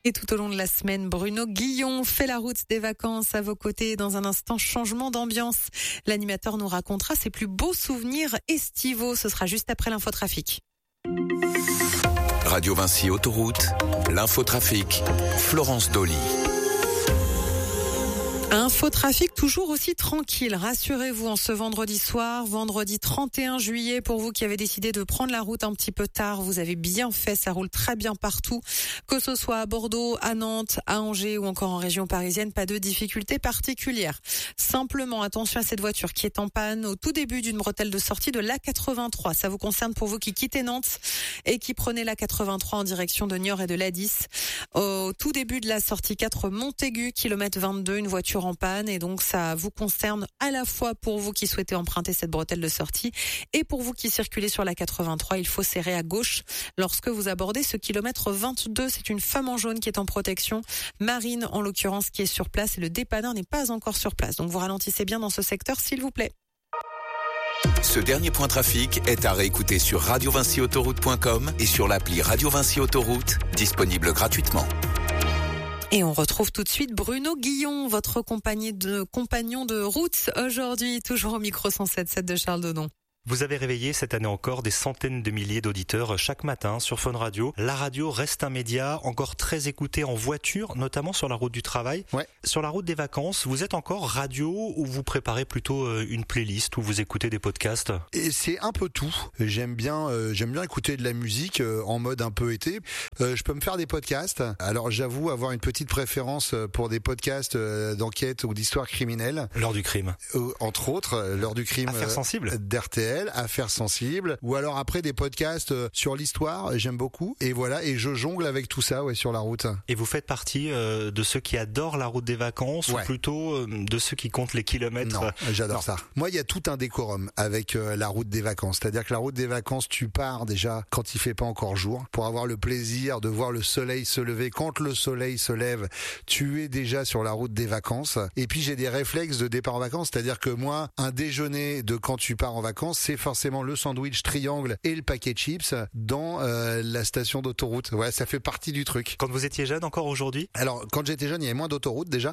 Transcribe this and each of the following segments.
Et tout au long de la semaine, Bruno Guillon fait la route des vacances à vos côtés. Dans un instant, changement d'ambiance. L'animateur nous racontera ses plus beaux souvenirs estivaux. Ce sera juste après l'infotrafic. Radio Vinci Autoroute, l'infotrafic, Florence Dolly. Infotrafic toujours aussi tranquille, rassurez-vous, en ce vendredi soir, vendredi 31 juillet, pour vous qui avez décidé de prendre la route un petit peu tard, vous avez bien fait, ça roule très bien partout, que ce soit à Bordeaux, à Nantes, à Angers ou encore en région parisienne, pas de difficultés particulières. Simplement, attention à cette voiture qui est en panne au tout début d'une bretelle de sortie de l'A83, ça vous concerne pour vous qui quittez Nantes et qui prenez l'A83 en direction de Niort et de l'A10. Au tout début de la sortie 4 Montaigu, kilomètre 22, une voiture en panne, et donc ça vous concerne à la fois pour vous qui souhaitez emprunter cette bretelle de sortie et pour vous qui circulez sur la 83, il faut serrer à gauche lorsque vous abordez ce kilomètre 22. C'est une femme en jaune qui est en protection, Marine en l'occurrence, qui est sur place, et le dépanneur n'est pas encore sur place, donc vous ralentissez bien dans ce secteur s'il vous plaît. Ce dernier point trafic est à réécouter sur radiovinciautoroute.com et sur l'appli Radio Vinci Autoroute, disponible gratuitement. Et on retrouve tout de suite Bruno Guillon, votre compagnon de route aujourd'hui, toujours au micro 107.7 de Charles Dodon. Vous avez réveillé cette année encore des centaines de milliers d'auditeurs chaque matin sur Fun Radio. La radio reste un média encore très écouté en voiture, notamment sur la route du travail. Ouais. Sur la route des vacances, vous êtes encore radio ou vous préparez plutôt une playlist ou vous écoutez des podcasts? Et c'est un peu tout. J'aime bien écouter de la musique en mode un peu été. Je peux me faire des podcasts. Alors j'avoue avoir une petite préférence pour des podcasts d'enquête ou d'histoire criminelle. L'heure du crime. Entre autres, l'heure du crime. Affaires sensibles. d'RTL. Affaires sensibles, ou alors après des podcasts sur l'histoire, j'aime beaucoup, et voilà, et je jongle avec tout ça, sur la route. Et vous faites partie de ceux qui adorent la route des vacances, ou plutôt de ceux qui comptent les kilomètres? Non, j'adore ça. Moi, il y a tout un décorum avec la route des vacances, c'est-à-dire que la route des vacances, tu pars déjà quand il fait pas encore jour, pour avoir le plaisir de voir le soleil se lever. Quand le soleil se lève, tu es déjà sur la route des vacances, et puis j'ai des réflexes de départ en vacances, c'est-à-dire que moi, un déjeuner de quand tu pars en vacances, c'est forcément le sandwich triangle et le paquet de chips dans la station d'autoroute. Ouais, ça fait partie du truc. Quand vous étiez jeune, encore aujourd'hui? Alors, quand j'étais jeune, il y avait moins d'autoroutes déjà.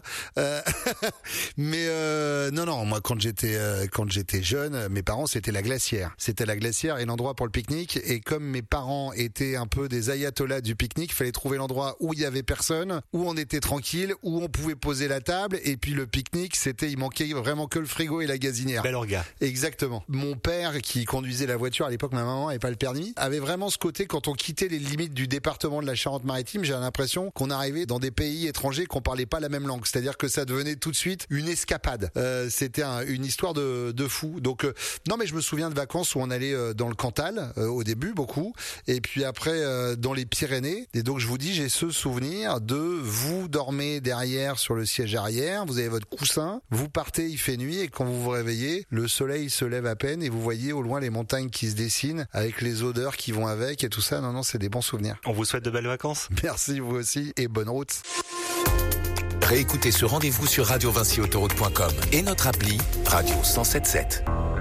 Mais non, moi quand j'étais jeune, mes parents c'était la glacière. C'était la glacière et l'endroit pour le pique-nique. Et comme mes parents étaient un peu des ayatollahs du pique-nique, il fallait trouver l'endroit où il y avait personne, où on était tranquille, où on pouvait poser la table. Et puis le pique-nique, il manquait vraiment que le frigo et la gazinière. Bel orga. Exactement. Mon père qui conduisait la voiture à l'époque, ma maman n'avait pas le permis, avait vraiment ce côté, quand on quittait les limites du département de la Charente-Maritime, j'ai l'impression qu'on arrivait dans des pays étrangers qu'on parlait pas la même langue, c'est-à-dire que ça devenait tout de suite une escapade. C'était une histoire de fou. Donc non, mais je me souviens de vacances où on allait dans le Cantal au début beaucoup, et puis après dans les Pyrénées. Et donc je vous dis, j'ai ce souvenir de vous dormez derrière sur le siège arrière, vous avez votre coussin, vous partez, il fait nuit, et quand vous vous réveillez, le soleil se lève à peine et vous voyez au loin les montagnes qui se dessinent avec les odeurs qui vont avec et tout ça. Non, c'est des bons souvenirs. On vous souhaite de belles vacances. Merci, vous aussi, et bonne route. Réécoutez ce rendez-vous sur radiovinciautoroute.com et notre appli Radio 107.7.